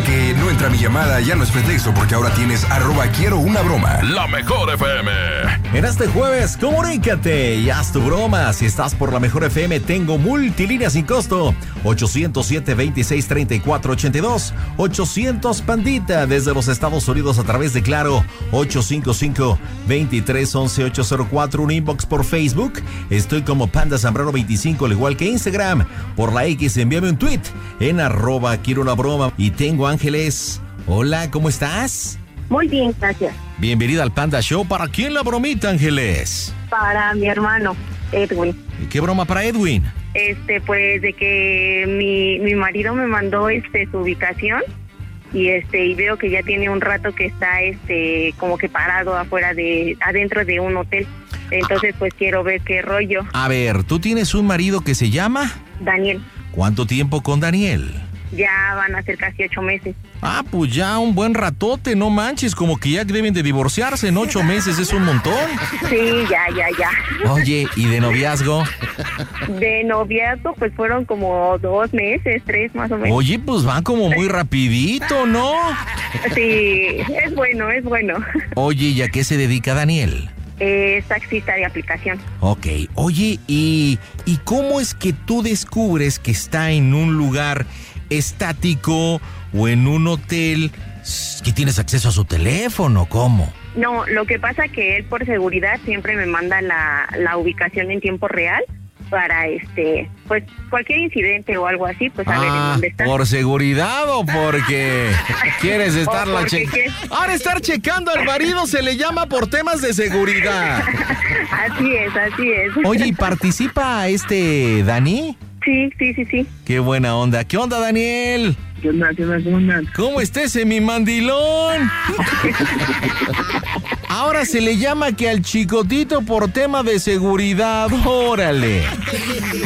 que no entra mi llamada ya no es pretexto, porque ahora tienes @QuieroUnaBroma. La Mejor FM. En este jueves, comunícate y haz tu broma. Si estás por La Mejor FM, tengo multilínea sin costo. 807-2634-82. 800 Pandita desde los Estados Unidos a través de Claro. 855-2311-804. Un inbox por Facebook. Estoy como Panda Zambrano 25, al igual que Instagram. Por la X, envíame un tweet en @QuieroUnaBroma. Y tengo Ángeles. Hola, ¿cómo estás? Muy bien, gracias. Bienvenida al Panda Show. ¿Para quién la bromita, Ángeles? Para mi hermano, Edwin. ¿Y qué broma para Edwin? Pues de que mi marido me mandó su ubicación y y veo que ya tiene un rato que está como que parado adentro de un hotel. Entonces pues quiero ver qué rollo. A ver, ¿tú tienes un marido que se llama? Daniel. ¿Cuánto tiempo con Daniel? Ya van a ser casi 8 meses. Ah, pues ya un buen ratote, no manches, como que ya deben de divorciarse en 8 meses, es un montón. Sí, ya. Oye, ¿y de noviazgo? De noviazgo, pues fueron como 2 meses, 3 más o menos. Oye, pues van como muy rapidito, ¿no? Sí, es bueno. Oye, ¿y a qué se dedica Daniel? Es taxista de aplicación. Ok, oye, ¿y cómo es que tú descubres que está en un lugar estático o en un hotel que tienes acceso a su teléfono? ¿Cómo? No, lo que pasa que él por seguridad siempre me manda la ubicación en tiempo real para pues cualquier incidente o algo así, pues a ver en dónde está. ¿Por seguridad o porque quieres estarla checando? Ahora estar checando al marido se le llama por temas de seguridad. Así es. Oye, ¿y participa Dani? Sí. Qué buena onda. ¿Qué onda, Daniel? ¿Qué onda? ¿Cómo está ese mi mandilón? Ahora se le llama que al chicotito por tema de seguridad. ¡Órale!